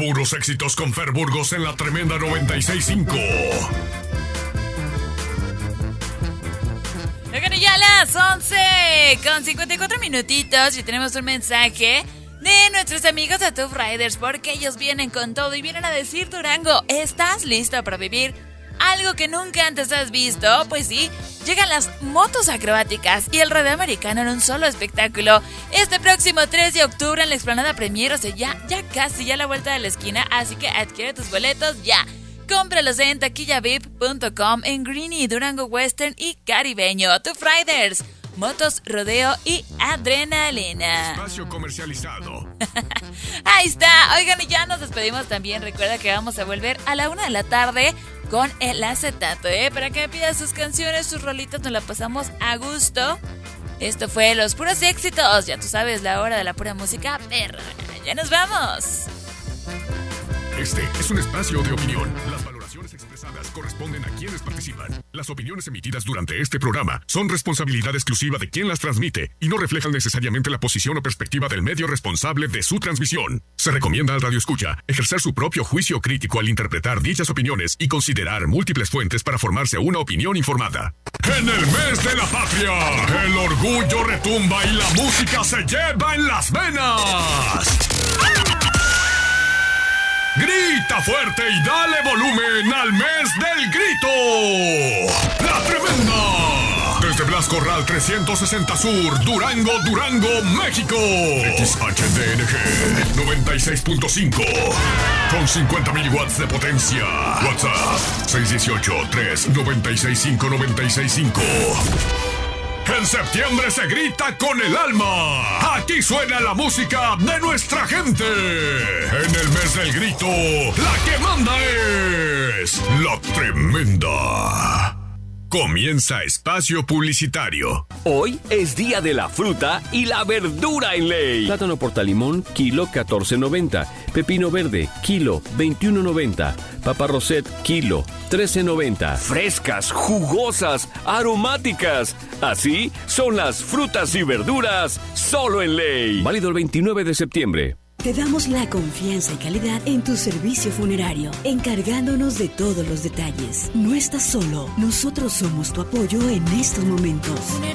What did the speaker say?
Puros éxitos con Fer Burgos en la tremenda 96.5. Oigan, ya a las 11:54 y tenemos un mensaje de nuestros amigos de Tough Riders, porque ellos vienen con todo y vienen a decir: Durango, ¿estás listo para vivir algo que nunca antes has visto? Pues sí, llegan las motos acrobáticas y el rodeo americano en un solo espectáculo este próximo 3 de octubre en la Explanada Premier. O sea, ya casi a la vuelta de la esquina, así que adquiere tus boletos ya. Cómpralos en taquillavip.com, en Greenie, Durango Western y Caribeño. Tough Riders, motos, rodeo y adrenalina. Espacio comercializado. Ahí está. Oigan, y ya nos despedimos también. Recuerda que vamos a volver a la 1 de la tarde con el acetato, para que me pidas sus canciones, sus rolitas, nos la pasamos a gusto. Esto fue Los Puros Éxitos. Ya tú sabes, la hora de la pura música perra. Ya nos vamos. Este es un espacio de opinión. Las valoraciones expresadas corresponden a quienes participan. Las opiniones emitidas durante este programa son responsabilidad exclusiva de quien las transmite y no reflejan necesariamente la posición o perspectiva del medio responsable de su transmisión. Se recomienda al radioescucha ejercer su propio juicio crítico al interpretar dichas opiniones y considerar múltiples fuentes para formarse una opinión informada. En el mes de la patria, el orgullo retumba y la música se lleva en las venas. Grita fuerte y dale volumen al mes del grito. ¡La Tremenda! Desde Blasco Corral 360 Sur, Durango, México. XHDNG 96.5 con 50 miliwatts de potencia. WhatsApp 618-396-5965. En septiembre se grita con el alma. Aquí suena la música de nuestra gente. En el mes del grito, la que manda es La Tremenda. Comienza espacio publicitario. Hoy es día de la fruta y la verdura en ley. Plátano portalimón, kilo 14.90. Pepino verde, kilo 21.90. Papa Roset, kilo 13.90. Frescas, jugosas, aromáticas. Así son las frutas y verduras solo en ley. Válido el 29 de septiembre. Te damos la confianza y calidad en tu servicio funerario, encargándonos de todos los detalles. No estás solo, nosotros somos tu apoyo en estos momentos.